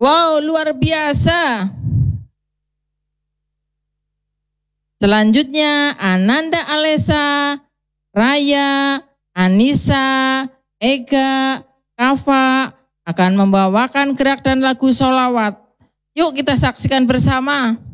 Wow, luar biasa. Selanjutnya Ananda Alesa, Raya, Anissa, Ega, Kafa akan membawakan gerak dan lagu sholawat. Yuk kita saksikan bersama.